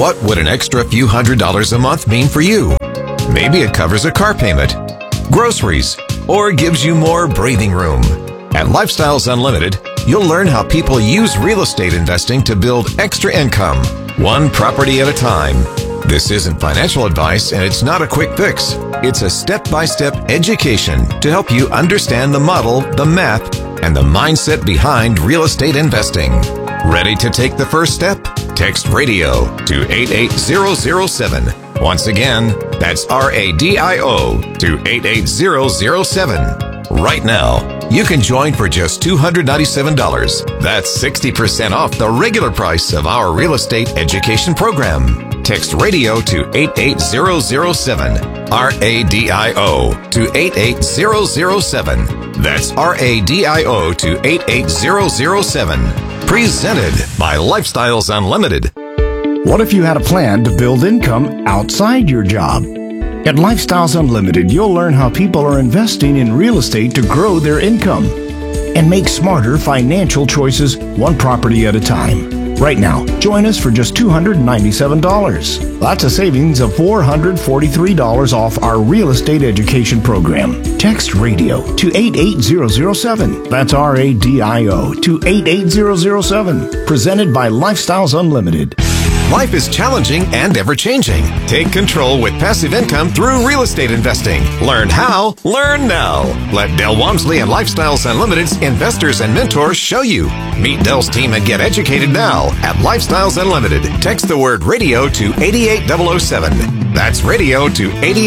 What would an extra few $100s a month mean for you? Maybe it covers a car payment, groceries, or gives you more breathing room. At Lifestyles Unlimited, you'll learn how people use real estate investing to build extra income, one property at a time. This isn't financial advice, and it's not a quick fix. It's a step-by-step education to help you understand the model, the math, and the mindset behind real estate investing. Ready to take the first step? Text RADIO to 88007. Once again, that's RADIO to 88007. Right now, you can join for just $297. That's 60% off the regular price of our real estate education program. Text RADIO to 88007. RADIO to 88007. That's RADIO to 88007. Presented by Lifestyles Unlimited. What if you had a plan to build income outside your job? At Lifestyles Unlimited, you'll learn how people are investing in real estate to grow their income and make smarter financial choices one property at a time. Right now, join us for just $297. That's a savings of $443 off our real estate education program. Text RADIO to 88007. That's RADIO to 88007. Presented by Lifestyles Unlimited. Life is challenging and ever-changing. Take control with passive income through real estate investing. Learn how, learn now. Let Del Walmsley and Lifestyles Unlimited's investors and mentors show you. Meet Del's team and get educated now at Lifestyles Unlimited. Text the word RADIO to 88007. That's RADIO to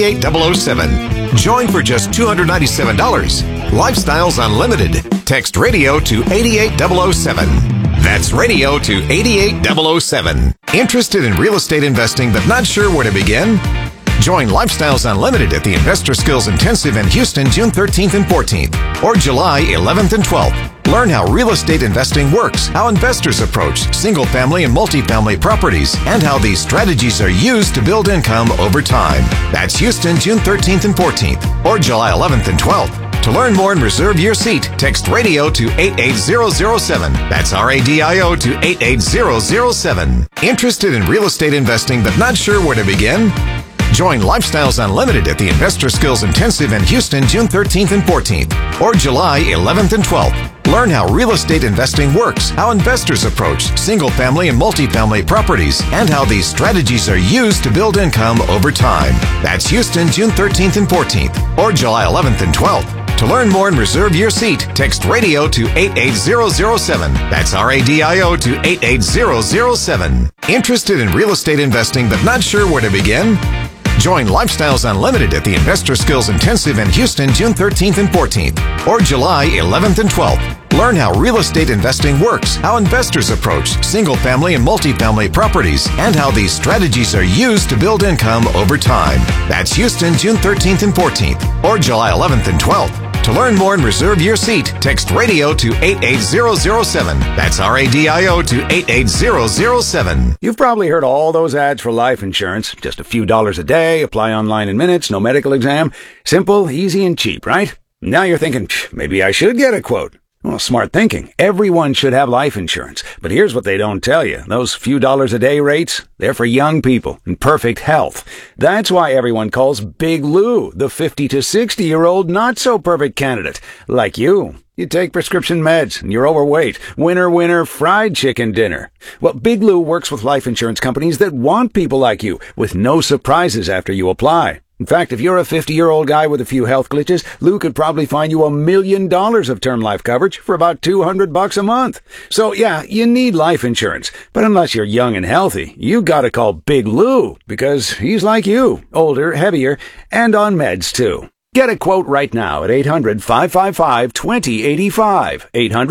88007. Join for just $297. Lifestyles Unlimited. Text RADIO to 88007. That's RADIO to 88007. Interested in real estate investing but not sure where to begin? Join Lifestyles Unlimited at the Investor Skills Intensive in Houston, June 13th and 14th, or July 11th and 12th. Learn how real estate investing works, how investors approach single-family and multifamily properties, and how these strategies are used to build income over time. That's Houston, June 13th and 14th, or July 11th and 12th. To learn more and reserve your seat, text RADIO to 88007. That's RADIO to 88007. Interested in real estate investing but not sure where to begin? Join Lifestyles Unlimited at the Investor Skills Intensive in Houston, June 13th and 14th, or July 11th and 12th. Learn how real estate investing works, how investors approach single-family and multifamily properties, and how these strategies are used to build income over time. That's Houston, June 13th and 14th, or July 11th and 12th. To learn more and reserve your seat, text RADIO to 88007. That's RADIO to 88007. Interested in real estate investing but not sure where to begin? Join Lifestyles Unlimited at the Investor Skills Intensive in Houston, June 13th and 14th, or July 11th and 12th. Learn how real estate investing works, how investors approach single-family and multifamily properties, and how these strategies are used to build income over time. That's Houston, June 13th and 14th, or July 11th and 12th. To learn more and reserve your seat, text RADIO to 88007. That's RADIO to 88007. You've probably heard all those ads for life insurance. Just a few dollars a day, apply online in minutes, no medical exam. Simple, easy, and cheap, right? Now you're thinking, maybe I should get a quote. Well, smart thinking. Everyone should have life insurance. But here's what they don't tell you. Those few dollars a day rates, they're for young people in perfect health. That's why everyone calls Big Lou the 50 to 60-year-old not-so-perfect candidate. Like you. You take prescription meds and you're overweight. Winner, winner, fried chicken dinner. Well, Big Lou works with life insurance companies that want people like you with no surprises after you apply. In fact, if you're a 50-year-old guy with a few health glitches, Lou could probably find you $1 million of term life coverage for about $200 a month. So yeah, you need life insurance. But unless you're young and healthy, you gotta call Big Lou because he's like you, older, heavier, and on meds too. Get a quote right now at 800-555-2085,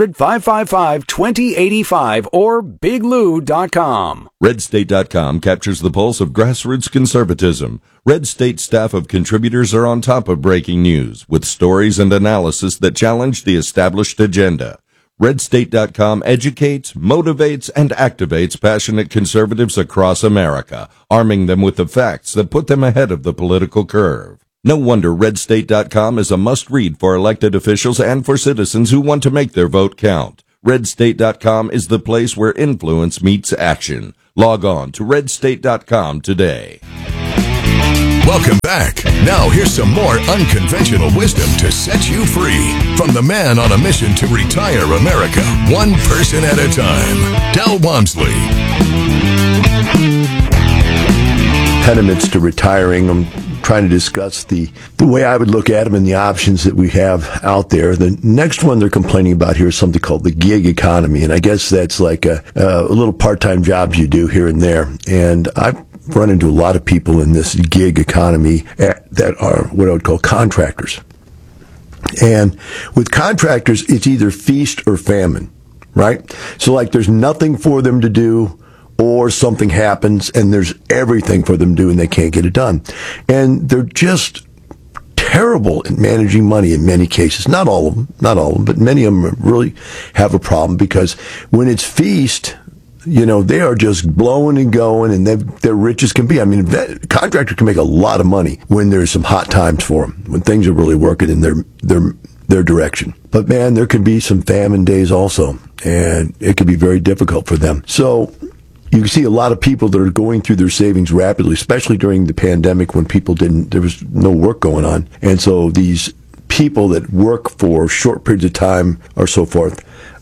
800-555-2085, or biglou.com. RedState.com captures the pulse of grassroots conservatism. Red State staff of contributors are on top of breaking news with stories and analysis that challenge the established agenda. RedState.com educates, motivates, and activates passionate conservatives across America, arming them with the facts that put them ahead of the political curve. No wonder RedState.com is a must-read for elected officials and for citizens who want to make their vote count. RedState.com is the place where influence meets action. Log on to RedState.com today. Welcome back. Now here's some more unconventional wisdom to set you free from the man on a mission to retire America, one person at a time, Del Walmsley. Impediments to retiring. I'm trying to discuss the way I would look at them and the options that we have out there. The next one they're complaining about here is something called the gig economy, and I guess that's like a little part-time jobs you do here and there. And I've run into a lot of people in this gig economy that are what I would call contractors. And with contractors, it's either feast or famine, right? So like there's nothing for them to do, or something happens and there's everything for them to do and they can't get it done. And they're just terrible at managing money in many cases. Not all of them, but many of them really have a problem because when it's feast, they are just blowing and going and they're rich as can be. I mean, a contractor can make a lot of money when there's some hot times for them, when things are really working in their direction. But man, there can be some famine days also, and it can be very difficult for them. So you can see a lot of people that are going through their savings rapidly, especially during the pandemic when there was no work going on. And so these people that work for short periods of time or so forth,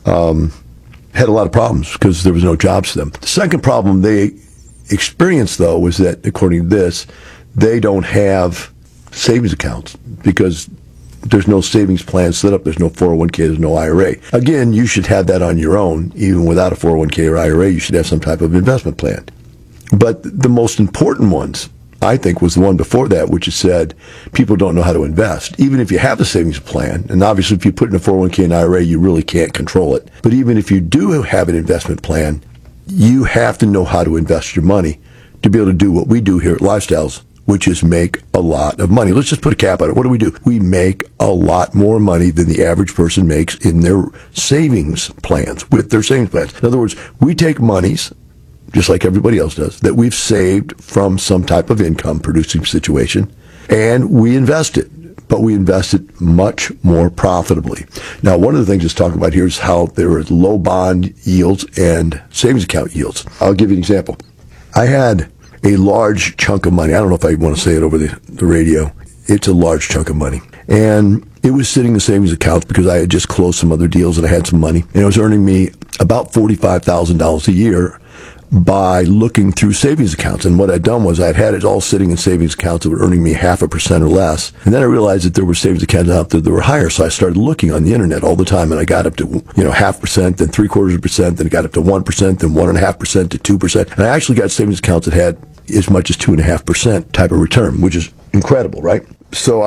had a lot of problems because there was no jobs for them. The second problem they experienced, though, was that, according to this, they don't have savings accounts because there's no savings plan set up. There's no 401k. There's no IRA. Again, you should have that on your own. Even without a 401k or IRA, you should have some type of investment plan. But the most important ones, I think, was the one before that, which is said people don't know how to invest. Even if you have a savings plan, and obviously if you put in a 401k and IRA, you really can't control it. But even if you do have an investment plan, you have to know how to invest your money to be able to do what we do here at Lifestyles, which is make a lot of money. Let's just put a cap on it. What do? We make a lot more money than the average person makes in their savings plans, with their savings plans. In other words, we take monies, just like everybody else does, that we've saved from some type of income producing situation, and we invest it, but we invest it much more profitably. Now, one of the things let's talk about here is how there is low bond yields and savings account yields. I'll give you an example. I had a large chunk of money. I don't know if I want to say it over the radio. It's a large chunk of money. And it was sitting in savings accounts because I had just closed some other deals and I had some money. And it was earning me about $45,000 a year by looking through savings accounts. And what I'd done was I'd had it all sitting in savings accounts that were earning me 0.5% or less. And then I realized that there were savings accounts out there that were higher. So I started looking on the internet all the time, and I got up to 0.5%, then 0.75%, then it got up to 1%, then 1.5% to 2%. And I actually got savings accounts that had as much as 2.5% type of return, which is incredible, right? So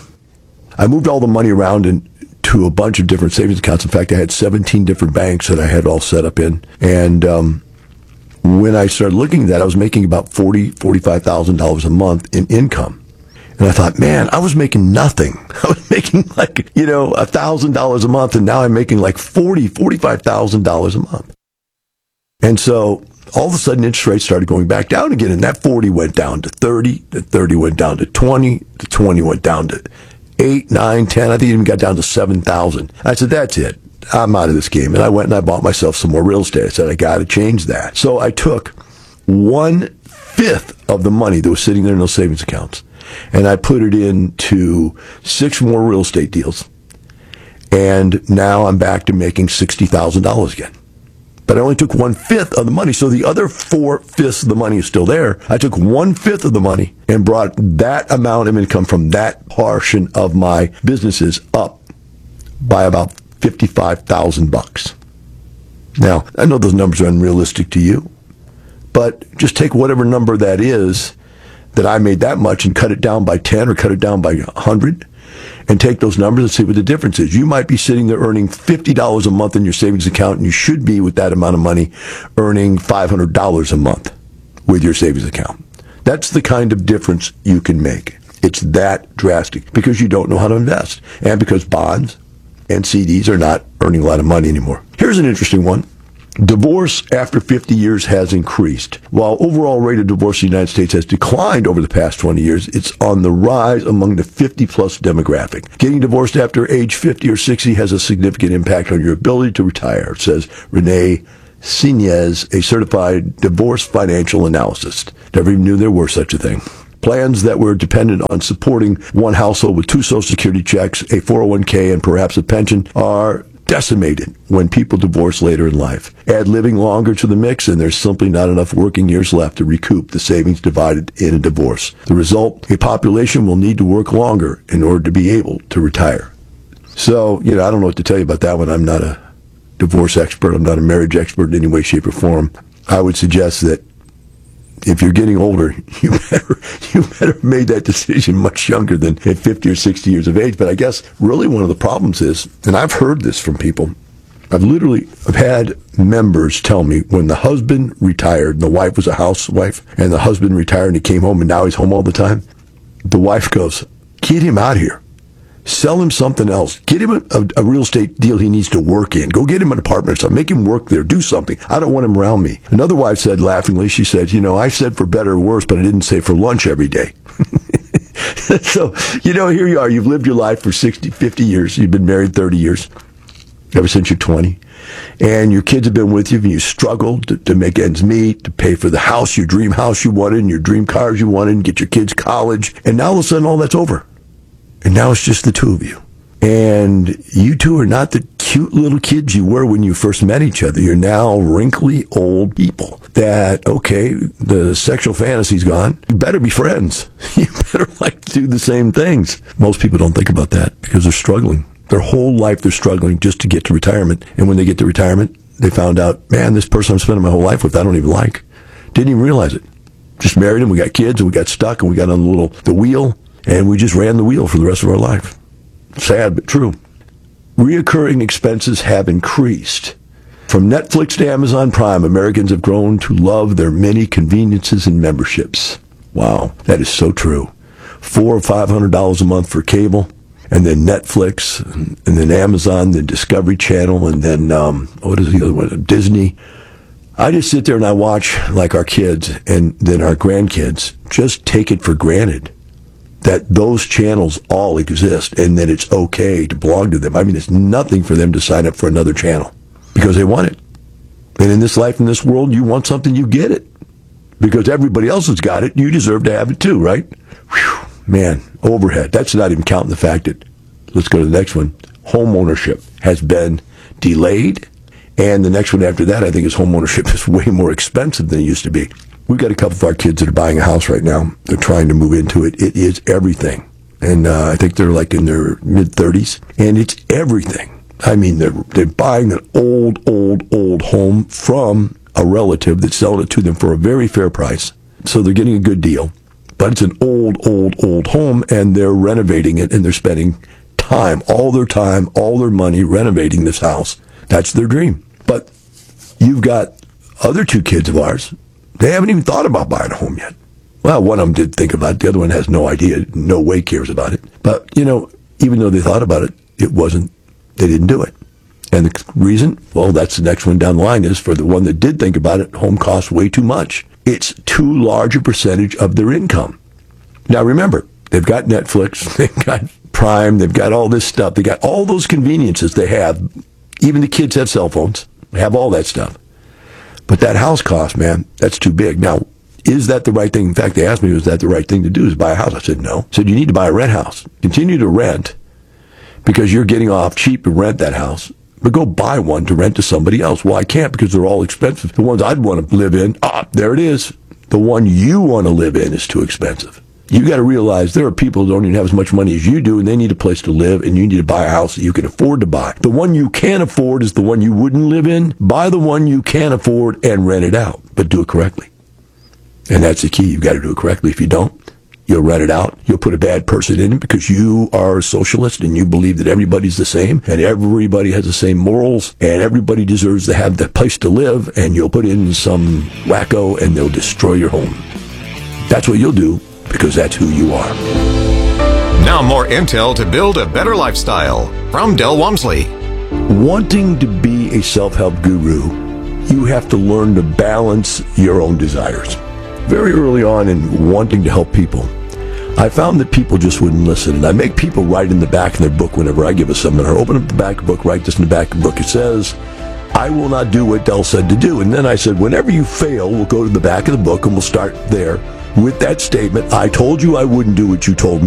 I moved all the money around to a bunch of different savings accounts. In fact, I had 17 different banks that I had all set up in. And when I started looking at that, I was making about $45,000 a month in income. And I thought, man, I was making nothing. I was making like, $1,000 a month, and now I'm making like $45,000 a month. And so all of a sudden, interest rates started going back down again, and that 40 went down to 30, the 30 went down to 20, the 20 went down to 8, 9, 10. I think it even got down to 7,000. I said, that's it. I'm out of this game. And I went and I bought myself some more real estate. I said, I got to change that. So I took 1/5 of the money that was sitting there in those savings accounts, and I put it into 6 more real estate deals. And now I'm back to making $60,000 again. But I only took 1/5 of the money. So the other 4/5 of the money is still there. I took 1/5 of the money and brought that amount of income from that portion of my businesses up by about $55,000. Now, I know those numbers are unrealistic to you, but just take whatever number that is that I made that much and cut it down by 10 or cut it down by 100 and take those numbers and see what the difference is. You might be sitting there earning $50 a month in your savings account, and you should be, with that amount of money, earning $500 a month with your savings account. That's the kind of difference you can make. It's that drastic because you don't know how to invest, and because bonds and CDs are not earning a lot of money anymore. Here's an interesting one Divorce after 50 years has increased. While overall rate of divorce in the United States has declined over the past 20 years, it's on the rise among the 50-plus demographic. Getting divorced after age 50 or 60 has a significant impact on your ability to retire, says Renee Sinez, a certified divorce financial analyst. Never even knew there were such a thing. Plans that were dependent on supporting one household with 2 Social Security checks, a 401k, and perhaps a pension are decimated when people divorce later in life. Add living longer to the mix, and there's simply not enough working years left to recoup the savings divided in a divorce. The result, a population will need to work longer in order to be able to retire. So, I don't know what to tell you about that one. I'm not a divorce expert. I'm not a marriage expert in any way, shape, or form. I would suggest that if you're getting older, you better have made that decision much younger than at 50 or 60 years of age. But I guess really one of the problems is, and I've heard this from people, I've had members tell me when the husband retired, and the wife was a housewife, and the husband retired and he came home and now he's home all the time, the wife goes, get him out of here. Sell him something else. Get him a real estate deal he needs to work in. Go get him an apartment or something. Make him work there. Do something. I don't want him around me. Another wife said laughingly, she said, I said for better or worse, but I didn't say for lunch every day. So, here you are. You've lived your life for 60, 50 years. You've been married 30 years, ever since you're 20. And your kids have been with you, and you struggled to make ends meet, to pay for the house, your dream house you wanted, and your dream cars you wanted, and get your kids college. And now all of a sudden, all that's over. And now it's just the two of you. And you two are not the cute little kids you were when you first met each other. You're now wrinkly old people that, okay, the sexual fantasy's gone. You better be friends. You better like to do the same things. Most people don't think about that because they're struggling. Their whole life they're struggling just to get to retirement. And when they get to retirement, they found out, man, this person I'm spending my whole life with, I don't even like. Didn't even realize it. Just married him, we got kids, and we got stuck, and we got on the wheel. And we just ran the wheel for the rest of our life. Sad, but true. Reoccurring expenses have increased. From Netflix to Amazon Prime, Americans have grown to love their many conveniences and memberships. Wow, that is so true. $400 or $500 a month for cable, and then Netflix, and then Amazon, then Discovery Channel, and then, what is the other one? Disney. I just sit there and I watch, like our kids, and then our grandkids, just take it for granted that those channels all exist and that it's okay to belong to them. I mean, it's nothing for them to sign up for another channel because they want it. And in this life, in this world, you want something, you get it. Because everybody else has got it, you deserve to have it too, right? Whew, man, overhead. That's not even counting the fact that, let's go to the next one, home ownership has been delayed. And the next one after that, I think, is home ownership is way more expensive than it used to be. We've got a couple of our kids that are buying a house right now. They're trying to move into it. It is everything. And I think they're like in their mid-30s. And it's everything. I mean, they're buying an old home from a relative that's selling it to them for a very fair price. So they're getting a good deal. But it's an old home, and they're renovating it, and they're spending all their money renovating this house. That's their dream. But you've got other two kids of ours. They haven't even thought about buying a home yet. Well, one of them did think about it. The other one has no idea, no way cares about it. But, even though they thought about it, they didn't do it. And the reason, well, that's the next one down the line, is for the one that did think about it, home costs way too much. It's too large a percentage of their income. Now, remember, they've got Netflix, they've got Prime, they've got all this stuff. They got all those conveniences they have. Even the kids have cell phones. They have all that stuff. But that house cost, man, that's too big. Now, is that the right thing? In fact, they asked me, was that the right thing to do, is buy a house? I said, no. I said, you need to buy a rent house. Continue to rent because you're getting off cheap to rent that house. But go buy one to rent to somebody else. Well, I can't because they're all expensive. The ones I'd want to live in, there it is. The one you want to live in is too expensive. You got to realize there are people who don't even have as much money as you do, and they need a place to live, and you need to buy a house that you can afford to buy. The one you can't afford is the one you wouldn't live in. Buy the one you can afford and rent it out, but do it correctly. And that's the key. You've got to do it correctly. If you don't, you'll rent it out. You'll put a bad person in it because you are a socialist and you believe that everybody's the same and everybody has the same morals and everybody deserves to have the place to live, and you'll put in some wacko and they'll destroy your home. That's what you'll do because that's who you are. Now more intel to build a better lifestyle from Del Walmsley. Wanting to be a self-help guru, you have to learn to balance your own desires. Very early on in wanting to help people, I found that people just wouldn't listen. And I make people write in the back of their book whenever I give a seminar. Open up the back of the book, write this in the back of the book. It says, I will not do what Del said to do. And then I said, whenever you fail, we'll go to the back of the book and we'll start there with that statement. I told you I wouldn't do what you told me